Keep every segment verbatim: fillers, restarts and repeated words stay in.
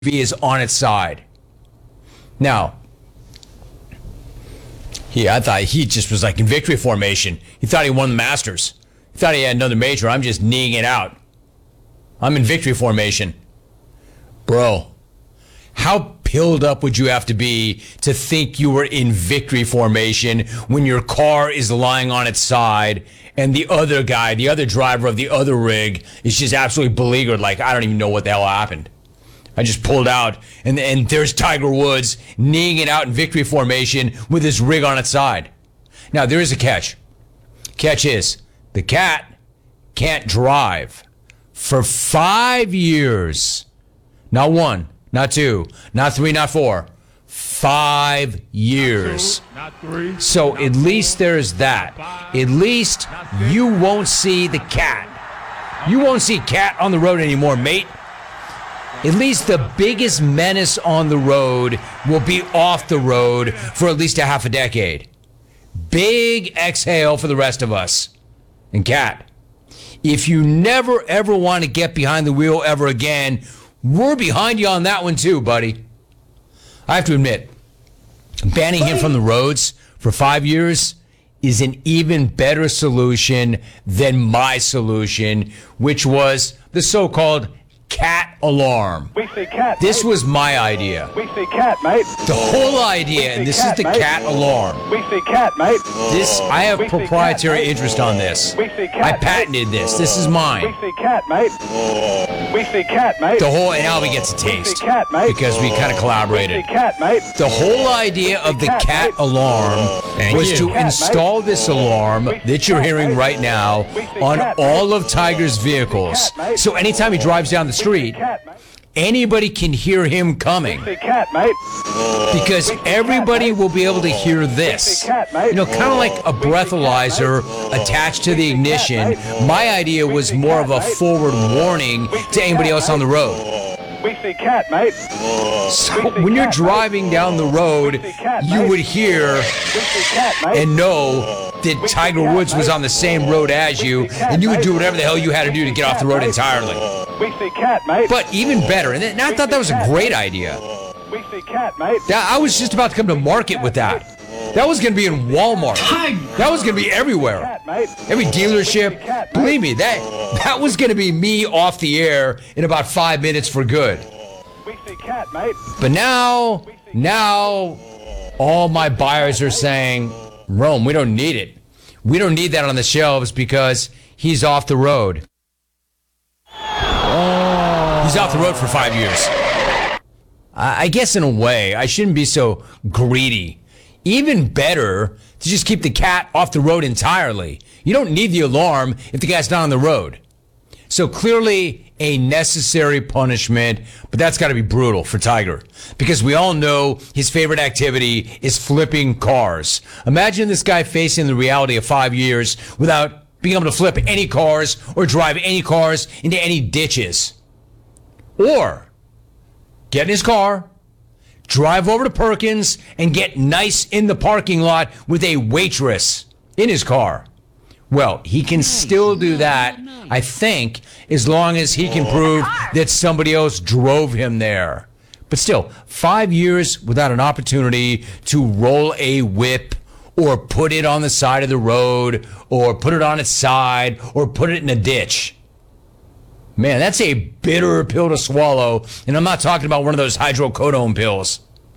V is on its side. Now, he, I thought he just was like in victory formation. He thought he won the Masters. He thought he had another major. I'm just kneeing it out. I'm in victory formation. Bro, how pilled up would you have to be to think you were in victory formation when your car is lying on its side and the other guy, the other driver of the other rig, is just absolutely beleaguered like, I don't even know what the hell happened. I just pulled out, and and there's Tiger Woods kneeing it out in victory formation with his rig on its side. Now, there is a catch. Catch is, the cat can't drive for five years. Not one, not two, not three, not four. Five years. Not three. So at least there's that. At least you won't see the cat. You won't see cat on the road anymore, mate. At least the biggest menace on the road will be off the road for at least a half a decade. Big exhale for the rest of us. And Cat, if you never, ever want to get behind the wheel ever again, we're behind you on that one too, buddy. I have to admit, banning him from the roads for five years is an even better solution than my solution, which was the so-called cat alarm. We see cat. This mate. was my idea. We see cat, mate. The whole idea, and this cat, is the mate. cat alarm. We see cat, mate. This, I have We see proprietary cat, mate. interest on this. We see cat, I mate. patented this. This is We mine. see cat, mate. We see cat, mate. The whole, and Albie gets a taste see cat, mate. because we kind of We collaborated. see cat, mate. The whole idea of the cat, cat mate. alarm Thank was you. to Cat, mate. install this alarm that you're cat, hearing mate. right now We see on cat, mate. all of Tiger's vehicles. cat, mate. So anytime he drives down the street, Cat, mate. anybody can hear him coming. We see cat, mate. Because everybody will be able to hear this. You know, kind of like a breathalyzer attached to the ignition. My idea was more of a forward warning to anybody else on the road. We see cat, mate. So when you're driving down the road, you would hear We see cat, mate. and know that Tiger Woods was on the same road as you, and you would do whatever the hell you had to do to get off the road entirely. We see cat, mate. But even better, and I thought that was a great idea. We see cat, mate. That, I was just about to come to market with that. That was going to be in Walmart. That was going to be everywhere. Cat, mate. Every dealership. Believe me, that that was going to be me off the air in about five minutes for good. We see cat, mate. But now, now, all my buyers are saying, Rome, we don't need it. We don't need that on the shelves because he's off the road. He's off the road for five years. I I guess in a way, I shouldn't be so greedy. Even better to just keep the cat off the road entirely. You don't need the alarm if the cat's not on the road. So clearly a necessary punishment, but that's got to be brutal for Tiger because we all know his favorite activity is flipping cars. Imagine this guy facing the reality of five years without being able to flip any cars or drive any cars into any ditches. Or get in his car, drive over to Perkins, and get nice in the parking lot with a waitress in his car. Well, he can still do that, I think, as long as he can prove that somebody else drove him there. But still, five years without an opportunity to roll a whip or put it on the side of the road or put it on its side or put it in a ditch. Man, that's a bitter pill to swallow, and I'm not talking about one of those hydrocodone pills.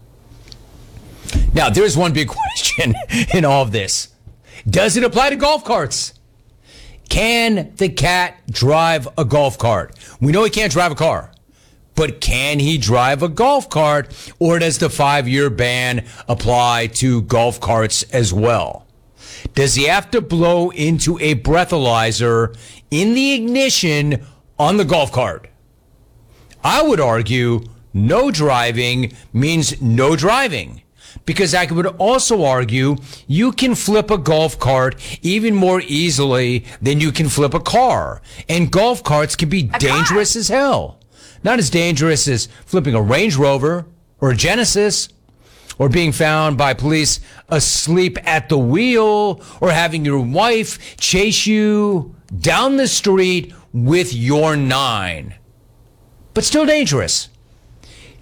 Now, there's one big question in all of this. Does it apply to golf carts? Can the cat drive a golf cart? We know he can't drive a car, but can he drive a golf cart, or does the five-year ban apply to golf carts as well? Does he have to blow into a breathalyzer in the ignition on the golf cart? I would argue no driving means no driving. Because I would also argue you can flip a golf cart even more easily than you can flip a car. And golf carts can be dangerous as hell. Not as dangerous as flipping a Range Rover or a Genesis or being found by police asleep at the wheel or having your wife chase you down the street with your nine. But still dangerous.